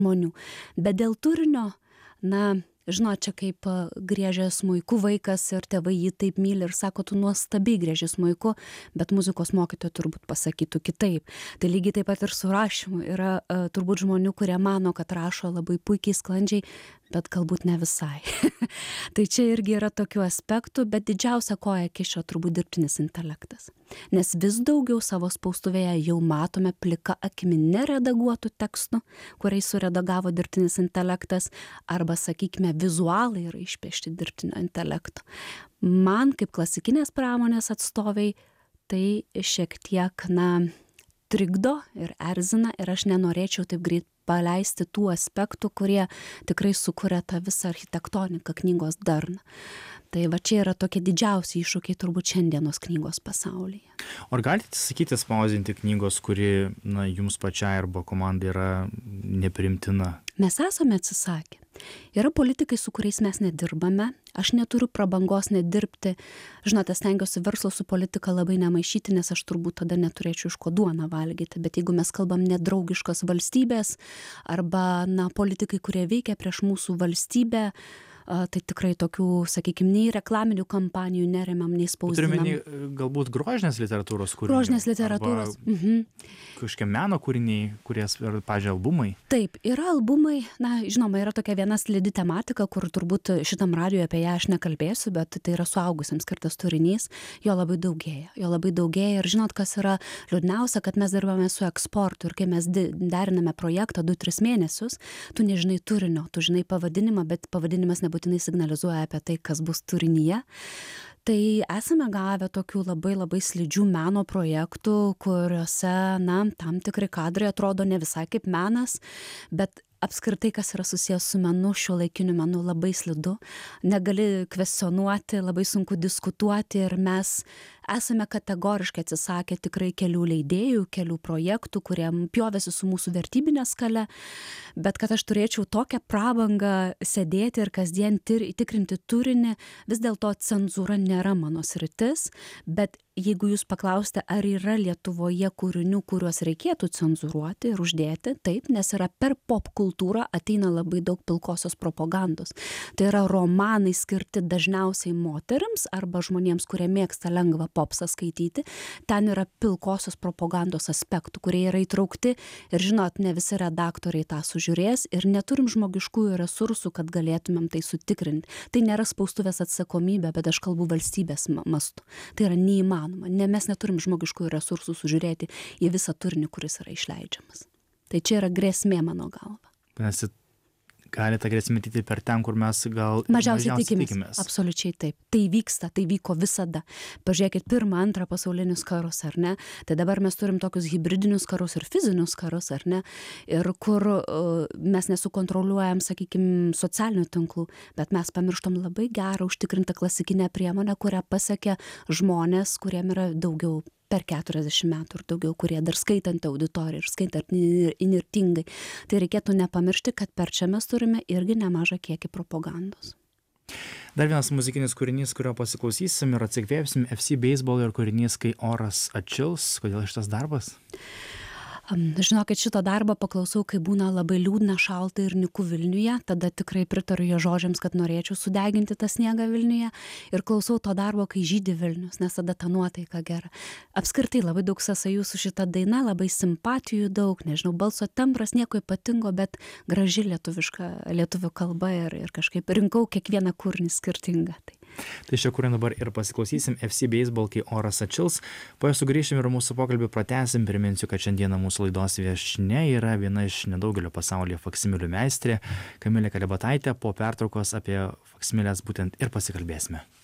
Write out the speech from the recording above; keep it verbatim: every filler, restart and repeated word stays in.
žmonių. Bet dėl turinio, na, žinot, čia kaip a, griežia smuiku vaikas ir tėvai jį taip myli ir sako, tu nuostabiai grieži smuiku, bet muzikos mokytoja turbūt pasakytų kitaip. Tai lygiai taip pat ir su rašymu. Yra a, turbūt žmonių, kurie mano, kad rašo labai puikiai, sklandžiai, bet galbūt ne visai. Tai čia irgi yra tokių aspektų, bet didžiausia koja kiša turbūt dirbtinis intelektas. Nes vis daugiau savo spaustuvėje jau matome plika akimi neredaguotų tekstų, kuriais suredagavo dirbtinis intelektas, arba, sakykime, vizualai yra išpiešti dirbtinio intelekto. Man, kaip klasikinės pramonės atstoviai, tai šiek tiek, na, trikdo ir erzina ir aš nenorėčiau taip greit paleisti tų aspektų, kurie tikrai sukuria tą visą architektoniką, knygos darną. Tai va čia yra tokie didžiausi iššūkiai turbūt šiandienos knygos pasaulyje. O ar galite atsisakyti spausdinti knygos, kuri, na, jums pačiai arba komandai yra neprimtina? Mes esame atsisakę. Yra politikai, su kuriais mes nedirbame. Aš neturiu prabangos nedirbti. Žinote, stengiuosi verslo su politika labai nemaišyti, nes aš turbūt tada neturėčiau iš ko duoną valgyti. Bet jeigu mes kalbam nedraugiškos valstybės arba, na, politikai, kurie veikia prieš mūsų valstybę, a, tai tikrai tokių, sakykime, nei reklaminių kampanijų neremam, nei spausdinam. Turime galbūt grožinės literatūros kūriniai. Grožinės literatūros. Mhm. Kažkokie meno kūriniai, kurie, pavyzdžiui, albumai. Taip, yra albumai, na, žinoma, yra tokia viena slidi tematika, kur turbūt šitam radijuje apie ją aš nekalbėsiu, bet tai yra suaugusiems skirtas turinys, jo labai daugėja, jo labai daugėja ir žinot, kas yra liūdniausia, kad mes dirbame su eksportu ir kai mes deriname projektą du tris mėnesius, tu nežinai turinio, tu žinai pavadinimą, bet pavadinimas nebūtinai signalizuoja apie tai, kas bus turinyje. Tai esame gavę tokių labai labai slidžių meno projektų, kuriuose, na, tam tikri kadrai atrodo ne visai kaip menas, bet apskritai, kas yra susijęs su menu, šiuolaikiniu menu, labai slidu. Negali kvestionuoti, labai sunku diskutuoti ir mes esame kategoriškai atsisakę tikrai kelių leidėjų, kelių projektų, kurie pjovėsi su mūsų vertybinė skale, bet kad aš turėčiau tokią prabangą sėdėti ir kasdien tir, tikrinti turinį, vis dėlto cenzūra nėra mano sritis, bet jeigu jūs paklausite, ar yra Lietuvoje kūrinių, kuriuos reikėtų cenzūruoti ir uždėti, taip, nes yra per pop kultūrą ateina labai daug pilkosios propagandos. Tai yra romanai skirti dažniausiai moterims arba žmonėms, kurie mėgsta lengvą popsą skaityti. Ten yra pilkosios propagandos aspektų, kurie yra įtraukti ir, žinot, ne visi redaktoriai tą sužiūrės ir neturim žmogiškųjų resursų, kad galėtumėm tai sutikrinti. Tai nėra spaustuvės atsakomybė, bet aš kalbu valstybės mastu. Tai yra neįmanoma. Ne, mes neturim žmogiškųjų resursų sužiūrėti į visą turinį, kuris yra išleidžiamas. Tai čia yra grėsmė mano galva. Nes gali tą grėsmę matyti per ten, kur mes gal mažiausiai mažiausiai tikimės. tikimės. Absoliučiai taip. Tai vyksta, tai vyko visada. Pažiūrėkit, pirmą, antrą pasaulinius karus, ar ne? Tai dabar mes turim tokius hibridinius karus ir fizinius karus, ar ne? Ir kur uh, mes nesukontroliuojam, sakykime, socialinių tinklų, bet mes pamirštam labai gerą užtikrintą klasikinę priemonę, kurią pasiekia žmonės, kuriem yra daugiau per keturiasdešimt metų ir daugiau, kurie dar skaitant auditoriją ir skaitant inirtingai. Tai reikėtų nepamiršti, kad per čia mes turime irgi nemažą kiekį propagandos. Dar vienas muzikinis kūrinys, kurio pasiklausysim ir atsikvėpsim, F C Baseball ir kūrinys Kai oras atšils. Kodėl šitas darbas? Žinokit, šito darbo paklausau, kai būna labai liūdna, šalta ir niku Vilniuje, tada tikrai pritariu jo žodžiams, kad norėčiau sudeginti tą sniegą Vilniuje ir klausau to darbo, kai žydi Vilnius, nes tada ta nuotaika gera. Apskritai labai daug sąsajų su šita daina, labai simpatijų daug, nežinau, balso tembras nieko ypatingo, bet graži lietuviška, lietuvių kalba ir, ir kažkaip rinkau kiekvieną kūrinį skirtingą. Tai. Tai šio kūrinio dabar ir pasiklausysim F C Baseball, Kai oras atšils. Po jo sugrįšim ir mūsų pokalbį pratęsim. Priminsiu, kad šiandieną mūsų laidos viešnia yra viena iš nedaugelio pasaulyje faksimilių meistrė Kamilė Kalibataitė. Po pertraukos apie faksimilės būtent ir pasikalbėsime.